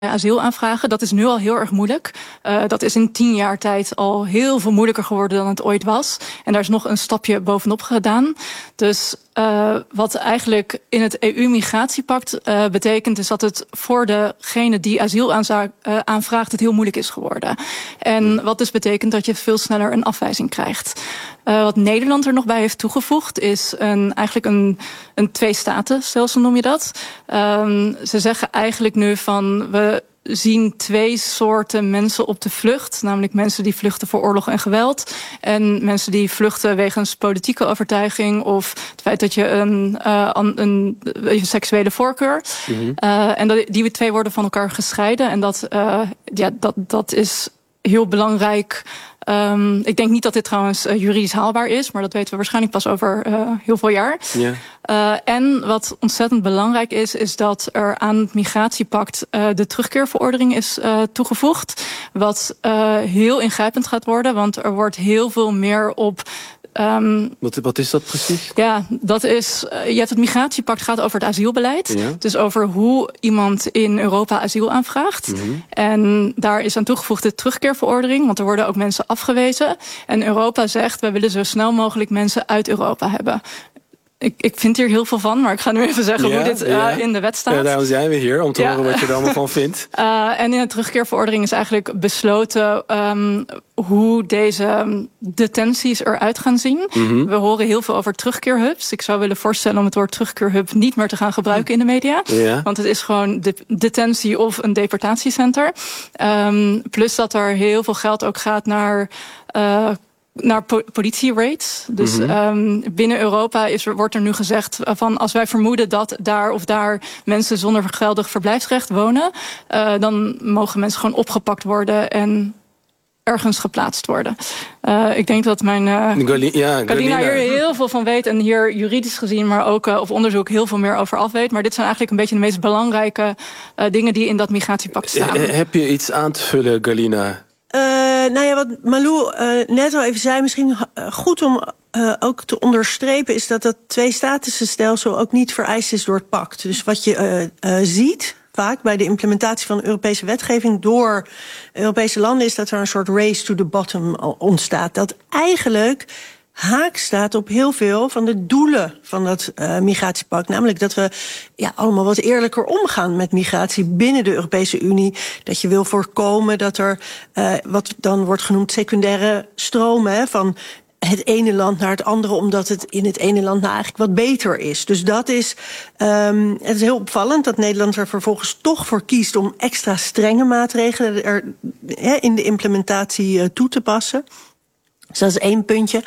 asiel aanvragen. Dat is nu al heel erg moeilijk. Dat is in 10 jaar tijd al heel veel moeilijker geworden dan het ooit was. En daar is nog een stapje bovenop gedaan. Dus wat eigenlijk in het EU-migratiepact betekent, is dat het voor degene die asiel aanvraagt het heel moeilijk is geworden. En wat dus betekent dat je veel sneller een afwijzing krijgt. Wat Nederland er nog bij heeft toegevoegd is eigenlijk een twee-staten-stelsel, noem je dat. Ze zeggen eigenlijk nu van we zien 2 soorten mensen op de vlucht. Namelijk mensen die vluchten voor oorlog en geweld. En mensen die vluchten wegens politieke overtuiging of het feit dat je een seksuele voorkeur. Mm-hmm. En die 2 worden van elkaar gescheiden. En dat is heel belangrijk. Ik denk niet dat dit trouwens juridisch haalbaar is, maar dat weten we waarschijnlijk pas over heel veel jaar. Yeah. En wat ontzettend belangrijk is dat er aan het migratiepact de terugkeerverordening is toegevoegd. Wat heel ingrijpend gaat worden, want er wordt heel veel meer op. Wat is dat precies? Ja, dat is. Je hebt het migratiepact gaat over het asielbeleid. Ja. Dus over hoe iemand in Europa asiel aanvraagt. Mm-hmm. En daar is aan toegevoegd de terugkeerverordening, want er worden ook mensen afgewezen. En Europa zegt, we willen zo snel mogelijk mensen uit Europa hebben. Ik vind hier heel veel van, maar ik ga nu even zeggen hoe dit in de wet staat. Ja, daarom zijn we hier, om te horen wat je er allemaal van vindt. En in de terugkeerverordening is eigenlijk besloten hoe deze detenties eruit gaan zien. Mm-hmm. We horen heel veel over terugkeerhubs. Ik zou willen voorstellen om het woord terugkeerhub niet meer te gaan gebruiken in de media. Ja. Want het is gewoon detentie of een deportatiecenter. Plus dat er heel veel geld ook gaat naar politie-raids. Dus binnen Europa wordt er nu gezegd van als wij vermoeden dat daar of daar mensen zonder geldig verblijfsrecht wonen, dan mogen mensen gewoon opgepakt worden en ergens geplaatst worden. Ik denk dat mijn Galina hier heel veel van weet en hier juridisch gezien, maar ook op onderzoek heel veel meer over af weet. Maar dit zijn eigenlijk een beetje de meest belangrijke dingen die in dat migratiepact staan. Heb je iets aan te vullen, Galina? Wat Malou net al even zei, misschien goed om ook te onderstrepen, is dat twee-statusstelsel ook niet vereist is door het pact. Dus wat je ziet vaak bij de implementatie van Europese wetgeving door Europese landen is dat er een soort race to the bottom ontstaat. Dat eigenlijk haak staat op heel veel van de doelen van dat migratiepact. Namelijk dat we allemaal wat eerlijker omgaan met migratie binnen de Europese Unie. Dat je wil voorkomen dat er wat dan wordt genoemd secundaire stromen van het ene land naar het andere, omdat het in het ene land nou eigenlijk wat beter is. Dus dat is, het is heel opvallend dat Nederland er vervolgens toch voor kiest om extra strenge maatregelen er in de implementatie toe te passen. Dus dat is 1 puntje.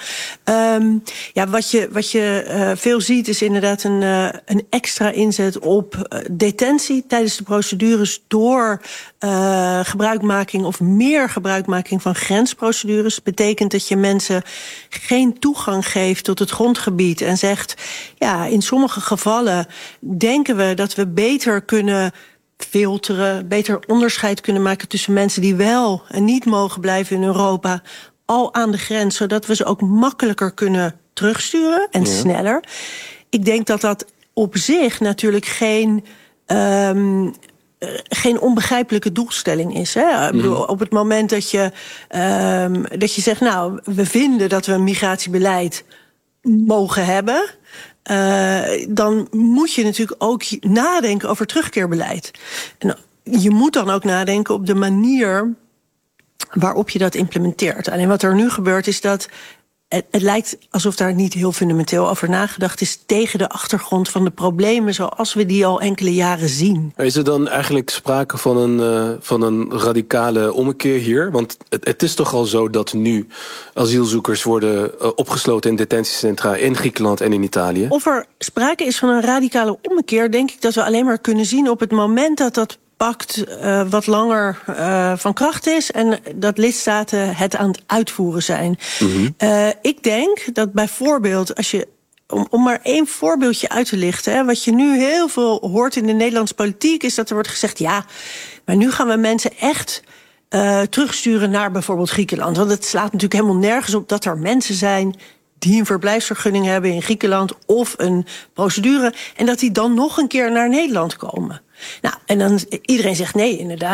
Wat je veel ziet is inderdaad een extra inzet op detentie tijdens de procedures door gebruikmaking of meer gebruikmaking van grensprocedures. Betekent dat je mensen geen toegang geeft tot het grondgebied en zegt, in sommige gevallen denken we dat we beter kunnen filteren, beter onderscheid kunnen maken tussen mensen die wel en niet mogen blijven in Europa, al aan de grens, zodat we ze ook makkelijker kunnen terugsturen en sneller. Ik denk dat dat op zich natuurlijk geen onbegrijpelijke doelstelling is. Hè? Bedoel, op het moment dat je zegt, we vinden dat we een migratiebeleid mogen hebben, dan moet je natuurlijk ook nadenken over terugkeerbeleid. En je moet dan ook nadenken op de manier waarop je dat implementeert. Alleen wat er nu gebeurt is dat het lijkt alsof daar niet heel fundamenteel over nagedacht is tegen de achtergrond van de problemen zoals we die al enkele jaren zien. Is er dan eigenlijk sprake van een radicale ommekeer hier? Want het is toch al zo dat nu asielzoekers worden opgesloten in detentiecentra in Griekenland en in Italië? Of er sprake is van een radicale ommekeer, denk ik dat we alleen maar kunnen zien op het moment dat pact wat langer van kracht is en dat lidstaten het aan het uitvoeren zijn. Mm-hmm. Ik denk dat bijvoorbeeld, als je om maar 1 voorbeeldje uit te lichten, wat je nu heel veel hoort in de Nederlandse politiek, is dat er wordt gezegd, maar nu gaan we mensen echt terugsturen naar bijvoorbeeld Griekenland. Want het slaat natuurlijk helemaal nergens op dat er mensen zijn die een verblijfsvergunning hebben in Griekenland of een procedure, en dat die dan nog een keer naar Nederland komen. Nou, en dan iedereen zegt nee, inderdaad.